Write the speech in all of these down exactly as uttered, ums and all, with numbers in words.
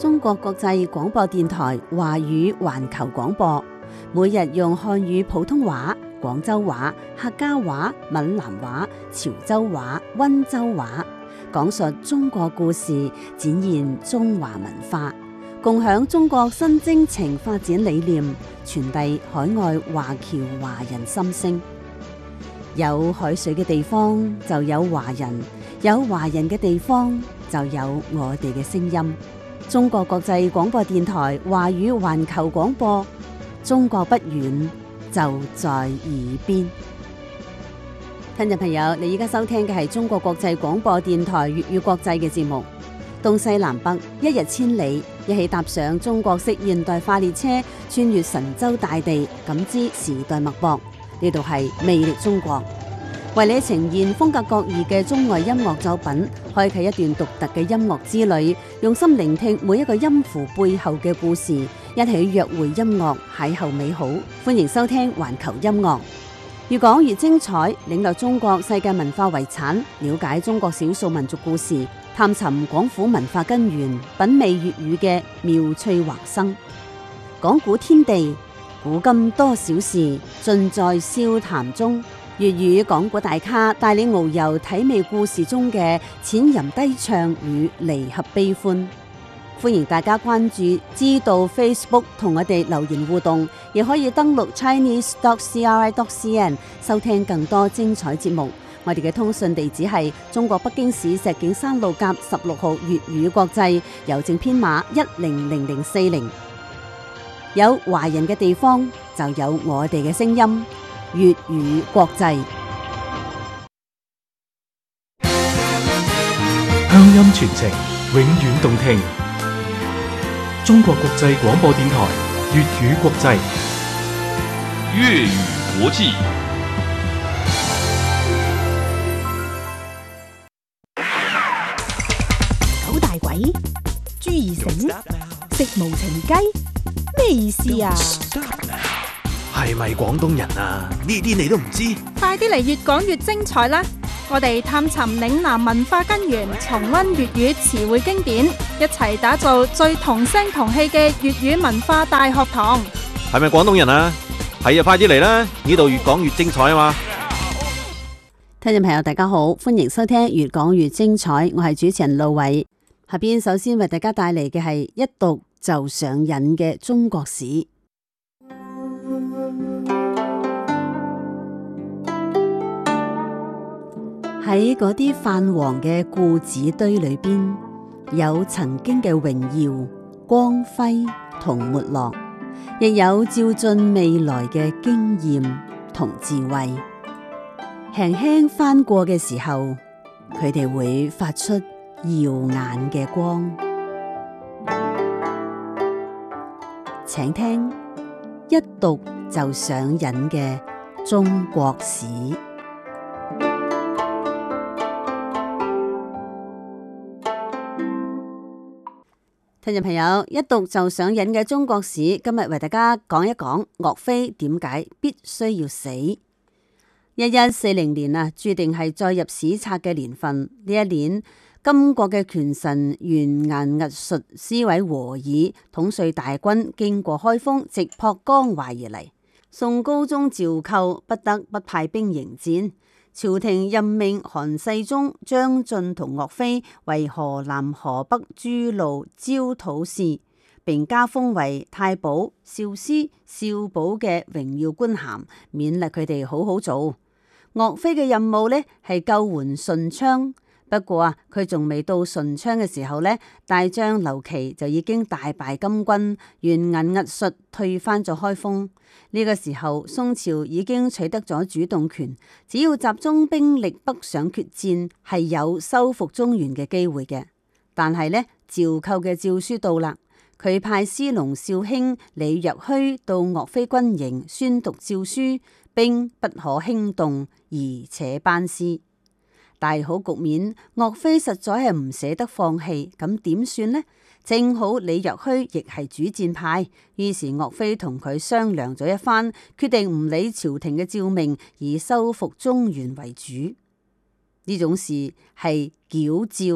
中國國際廣播電台華語環球廣播，每日用漢語普通話、廣州話、客家話、閩南話、潮州話、溫州話，講述中國故事，展現中華文化，共享中國新征程發展理念，傳遞海外華僑華人心聲。有海水嘅地方就有華人，有華人嘅地方就有我哋嘅聲音。中國國際廣播電台華語環球廣播，中國不遠，就在耳邊。聽眾朋友，你而家收聽嘅係中國國際廣播電台粵語國際嘅節目。東西南北，一日千里，一起踏上中國式現代化列車，穿越神州大地，感知時代脈搏。呢度係魅力中國，為你呈現風格各異嘅中外音樂作品，開啟一段獨特嘅音樂之旅，用心聆聽每一個音符背後嘅故事，一起約會音樂，邂逅美好。歡迎收聽環球音樂，越講越精彩，領略中國世界文化遺產，了解中國少數民族故事，探尋廣府文化根源，品味粵語嘅妙趣橫生。講古天地，古今多少事，盡在笑談中。粵語講古大咖帶你遨遊體味故事中嘅淺吟低唱與離合悲歡。歡迎大家關注知道 Facebook 同我哋留言互動，亦可以登錄 chinese dot c r i dot c n 收聽更多精彩節目。我哋嘅通訊地址係中國北京市石景山路甲十六號粵語國際，郵政編碼一零零零四零。有華人嘅地方就有我哋嘅聲音，粵語國際。 鄉音傳情，永遠動聽。中國國際廣播電台粵語國際， 粵語國際。 九大鬼、朱二醒、食無情雞，咩意思啊？ 係咪廣東人啊？呢啲你都唔知？ 快啲嚟越講越精彩啦！我哋探尋嶺南文化根源，重溫粵語詞彙經典，一齊打造最同聲同氣嘅粵語文化大學堂。 係咪廣東人啊？係啊，快啲嚟啦！呢度越講越精彩啊嘛！ 聽眾朋友大家好，歡迎收聽越講越精彩，我係主持人路偉。下邊首先為大家帶嚟嘅係一讀就上癮嘅中國史。喺嗰啲泛黃嘅故紙堆裏邊，有曾經嘅榮耀、光輝同沒落，亦有照進未來嘅經驗同智慧。輕輕翻過嘅時候，佢哋會發出耀眼嘅光。請聽一讀就上癮嘅中國史。聽眾朋友，一讀就上癮嘅中國史，今日為大家講一講岳飛點解必須要死。一一四零年啊，注定係載入史冊嘅年份。呢一年，金國嘅權臣完顏鼭術師委和爾統帥大軍經過開封，直撲江淮而嚟。宋高宗趙構不得不派兵迎戰。朝廷任命韓世忠、張晉同岳飛為河南、河北諸路招討使，並加封為太保、少師、少保嘅榮耀官銜，勉勵佢哋好好做。岳飛嘅任務呢係救援順昌。不過啊，佢仲未到順昌嘅時候呢，大將劉琦就已經大敗金軍，完顏鼭術退翻咗開封。呢個時候，宋朝已經取得咗主動權，只要集中兵力北上決戰，係有收復中原嘅機會嘅。但係呢，趙構嘅詔書到啦，佢派司農少卿李若虛到岳飛軍營宣讀詔書，兵不可輕動，而且班師。大好局面，岳飛實在係唔捨得放棄，咁點算呢？正好李若虛亦係主戰派，於是岳飛同佢商量咗一番，決定唔理朝廷嘅詔命，以收復中原為主。呢種事係矯詔，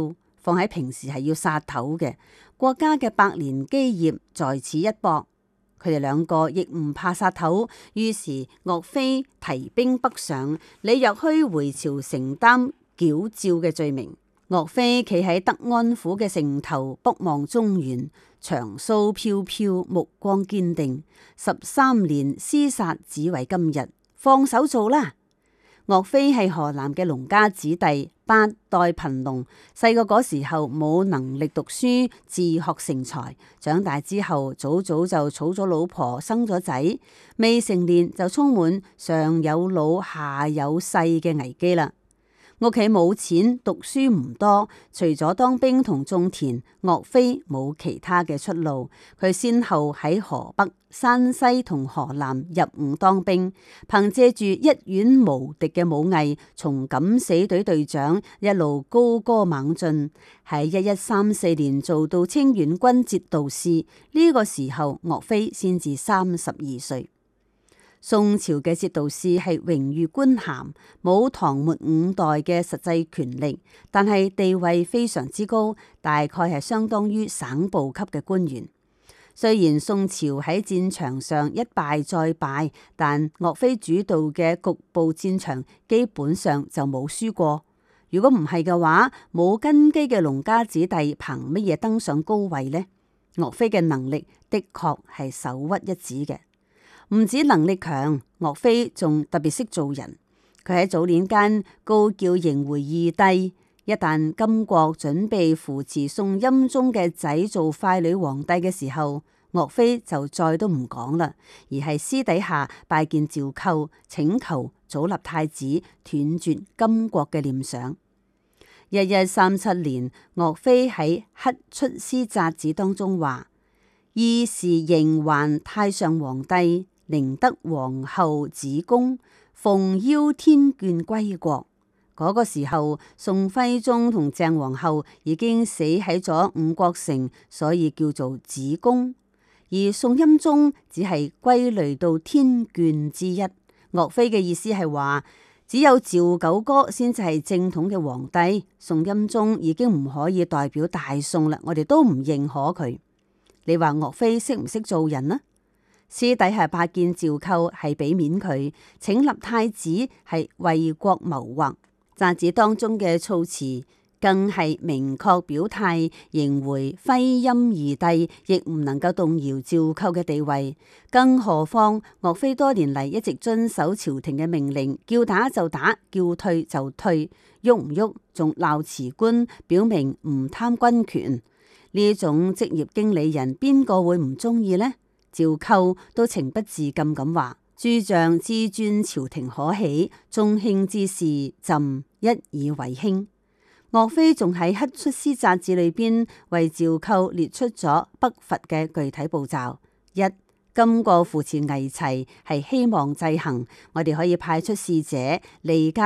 放喺平時係要殺頭嘅。國家嘅百年基業在此一搏，佢哋兩個亦唔怕殺頭，於是岳飛提兵北上，李若虛回朝承擔繳趙嘅罪名。岳飛企喺德安府嘅城頭北望中原，長鬚飄飄，目光堅定。十三年廝殺只為今日，放手做啦！岳飛係河南嘅農家子弟，八代貧農，細個嗰時候冇能力讀書，自學成才。長大之後，早早就娶咗老婆，生咗仔，未成年就充滿上有老下有細嘅危機啦。屋企冇錢，讀書唔多，除咗當兵同種田，岳飛冇其他嘅出路。佢先後喺河北、山西同河南入伍當兵，憑借住一員無敵嘅武藝，從敢死隊隊長一路高歌猛進，喺一一三四年做到清遠軍節度使。呢、這個時候岳飛先至三十二歲。宋朝嘅節度使係榮譽官銜，冇唐末五代嘅實際權力，但係地位非常之高，大概係相當於省部級嘅官員。雖然宋朝喺戰場上一敗再敗，但岳飛主導嘅局部戰場基本上就冇輸過。如果唔係嘅話，冇根基嘅農家子弟憑乜嘢登上高位呢？岳飛嘅能力的確係首屈一指嘅。唔止能力強，岳飛仲特別識做人。佢喺早年間高叫迎回義帝，一旦金國準備扶持宋欽宗嘅仔做傀儡皇帝嘅時候，岳飛就再都唔講啦，而係私底下拜見趙構，請求早立太子，斷絕金國嘅念想。一一三七年，岳飛喺《乞出師札子》當中話：二時仍還太上皇帝，寧得皇后子宮，奉邀天眷歸國。嗰、那個時候，宋徽宗同鄭皇后已經死喺咗五國城，所以叫做子宮。而宋欽宗只係歸類到天眷之一。岳飛嘅意思係話，只有趙九哥先至係正統嘅皇帝，宋欽宗已經唔可以代表大宋啦，我哋都唔認可佢。你話岳飛識唔識做人呢？私底下拜見趙構係俾面佢，請立太子係為國謀劃。札子當中嘅措辭更係明確表態，迎回徽欽二帝，亦唔能夠動搖趙構嘅地位。更何況岳飛多年嚟一直遵守朝廷嘅命令，叫打就打，叫退就退，喐唔喐仲鬧辭官，表明唔貪軍權。呢種職業經理人，邊個會唔中意呢？趙構都情不自禁咁話：諸將知尊朝廷可喜，中興之事，朕一以為輕。岳飛仲喺《乞出師札子》裏邊為趙構列出咗北伐嘅具體步驟：一、金國扶持魏齊係希望制衡，我哋可以派出使者離間